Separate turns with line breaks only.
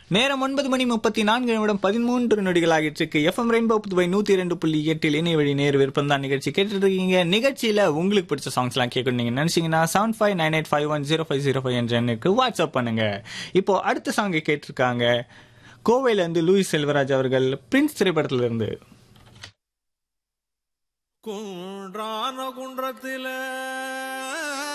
நேரம் 9:34 ஆகிட்டு இருக்கு. எஃப்எம் ரெயின்போ 102.8 இணைய வழி நேர் விருப்பம் தான் நிகழ்ச்சி கேட்டுட்டு இருக்கீங்க. நிகழ்ச்சியில உங்களுக்கு பிடிச்ச சாங்ஸ் எல்லாம் கேட்கணும் நீங்க நினைச்சீங்கன்னா 7598510505 என்ற எண்ணுக்கு வாட்ஸ்அப் பண்ணுங்க. இப்போ அடுத்த சாங் கேட்டிருக்காங்க கோவையில இருந்து லூயிஸ் செல்வராஜ் அவர்கள் பிரின்ஸ் திரைப்படத்துல இருந்து.
குன்றான குன்றத்தில